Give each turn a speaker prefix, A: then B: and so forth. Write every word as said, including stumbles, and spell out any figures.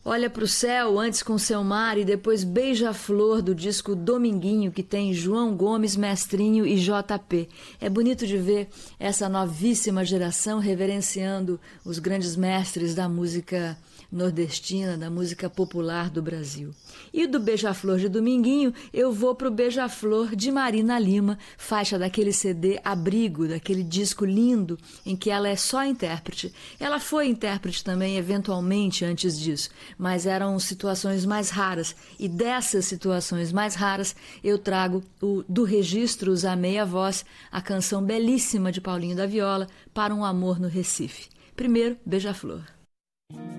A: Olha pro céu antes com seu mar e depois Beija-Flor do disco Dominguinho, que tem João Gomes, Mestrinho e J P. É bonito de ver essa novíssima geração reverenciando os grandes mestres da música nordestina, da música popular do Brasil. E do Beija-Flor de Dominguinho, eu vou pro Beija-Flor de Marina Lima, faixa daquele C D Abrigo, daquele disco lindo em que ela é só intérprete. Ela foi intérprete também, eventualmente, antes disso, mas eram situações mais raras. E dessas situações mais raras, eu trago o do Registros a Meia Voz, a canção belíssima de Paulinho da Viola, Para um Amor no Recife. Primeiro, Beija-Flor.